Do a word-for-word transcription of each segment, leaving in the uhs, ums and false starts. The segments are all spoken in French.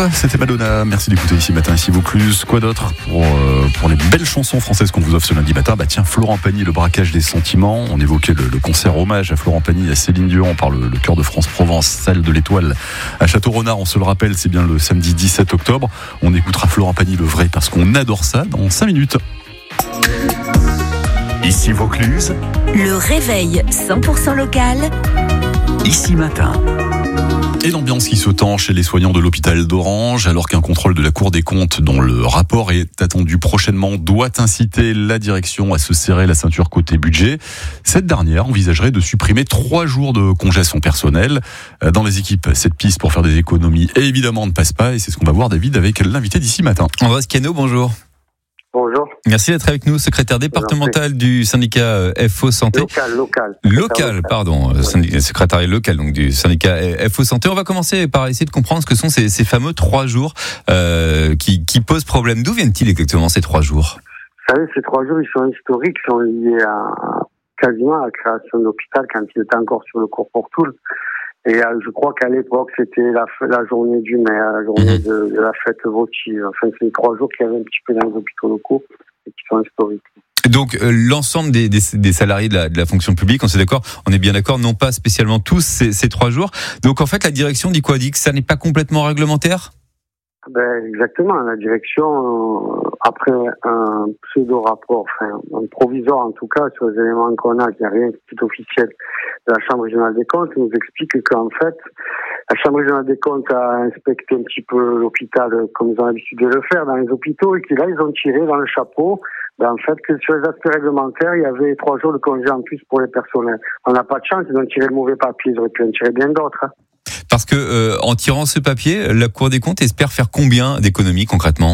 C'était Madonna. Merci d'écouter Ici Matin, Ici Vaucluse. Quoi d'autre pour, euh, pour les belles chansons françaises qu'on vous offre ce lundi matin? Bah tiens, Florent Pagny, Le braquage des sentiments. On évoquait le, le concert hommage à Florent Pagny et à Céline Dion par le, le Chœur de France Provence, salle de l'Étoile à Château-Renard. On se le rappelle, c'est bien le samedi dix-sept octobre. On écoutera Florent Pagny, le vrai, parce qu'on adore ça, dans cinq minutes. Ici Vaucluse, le réveil cent pour cent local. Ici Matin. Et l'ambiance qui se tend chez les soignants de l'hôpital d'Orange, alors qu'un contrôle de la Cour des comptes, dont le rapport est attendu prochainement, doit inciter la direction à se serrer la ceinture côté budget. Cette dernière envisagerait de supprimer trois jours de congé à son personnel. Dans les équipes, cette piste pour faire des économies, évidemment, ne passe pas. Et c'est ce qu'on va voir, David, avec l'invité d'ici matin. André Scano, bonjour. Bonjour. Merci d'être avec nous, secrétaire départemental du syndicat F O Santé. Local, local. Local, pardon, ouais. syndicat, secrétariat local donc du syndicat F O Santé. On va commencer par essayer de comprendre ce que sont ces, ces fameux trois jours euh, qui, qui posent problème. D'où viennent-ils exactement ces trois jours? Vous savez, ces trois jours, ils sont historiques, ils sont liés à quasiment à la création de l'hôpital quand il était encore sur le cours Portoul. Et euh, je crois qu'à l'époque, c'était la, la journée du maire, la journée mmh. de, de la fête votive. Enfin, c'est les trois jours qu'il y avait un petit peu dans les hôpitaux locaux et qui sont historiques. Donc, euh, l'ensemble des, des, des salariés de la, de la fonction publique, on est d'accord, on est bien d'accord, non pas spécialement tous ces, ces trois jours. Donc, en fait, la direction dit quoi? Dit que ça n'est pas complètement réglementaire? Ben, exactement. La direction, euh, après un pseudo-rapport, enfin, un provisoire en tout cas, sur les éléments qu'on a, qu'il n'y a rien qui est officiel de la Chambre régionale des comptes, nous explique qu'en fait, la Chambre régionale des comptes a inspecté un petit peu l'hôpital comme ils ont l'habitude de le faire dans les hôpitaux et que là, ils ont tiré dans le chapeau, ben, en fait, que sur les aspects réglementaires, il y avait trois jours de congé en plus pour les personnels. On n'a pas de chance, ils ont tiré le mauvais papier, ils auraient pu en tirer bien d'autres. Hein. Parce que euh, en tirant ce papier, la Cour des comptes espère faire combien d'économies concrètement?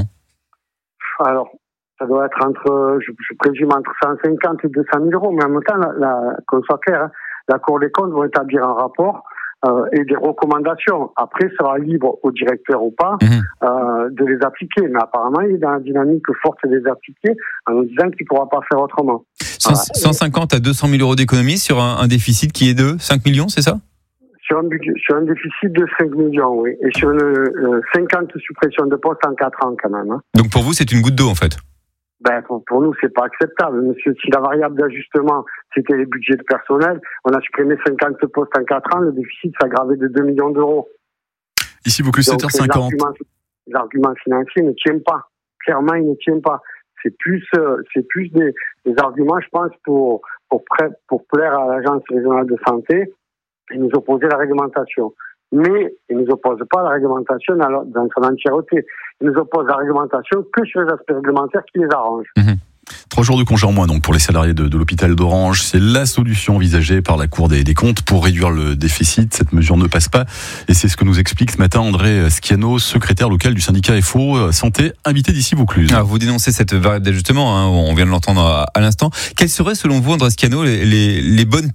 Alors, ça doit être entre, je, je présume, entre cent cinquante et deux cent mille euros, mais en même temps, la, la, qu'on soit clair, hein, la Cour des comptes va établir un rapport euh, et des recommandations. Après, sera libre au directeur ou pas mmh. euh, de les appliquer. Mais apparemment, il est dans la dynamique forte de les appliquer en nous disant qu'il ne pourra pas faire autrement. Voilà. cent cinquante à deux cent mille euros d'économies sur un, un déficit qui est de cinq millions, c'est ça? Sur un, budget, sur un déficit de cinq millions, oui. Et sur une, euh, cinquante suppressions de postes en quatre ans, quand même. Hein. Donc pour vous, c'est une goutte d'eau, en fait? Ben, pour, pour nous, c'est pas acceptable. Monsieur, si la variable d'ajustement, c'était les budgets de personnel, on a supprimé cinquante postes en quatre ans, le déficit s'aggravait de deux millions d'euros. Ici, vous que sept heures cinquante. L'argument financier ne tient pas. Clairement, il ne tient pas. C'est plus, euh, c'est plus des, des arguments, je pense, pour, pour, pré- pour plaire à l'Agence régionale de santé, ils nous opposaient la réglementation. Mais ils ne nous opposent pas la réglementation dans, dans son entièreté. Ils nous opposent la réglementation que sur les aspects réglementaires qui les arrangent. Mmh. Trois jours de congé en moins donc pour les salariés de, de l'hôpital d'Orange. C'est la solution envisagée par la Cour des, des comptes pour réduire le déficit. Cette mesure ne passe pas. Et c'est ce que nous explique ce matin André Scano, secrétaire local du syndicat F O Santé, invité d'ici Vaucluse. Alors vous dénoncez cette variable d'ajustement, hein, on vient de l'entendre à, à l'instant. Quelles seraient selon vous, André Scano, les, les, les bonnes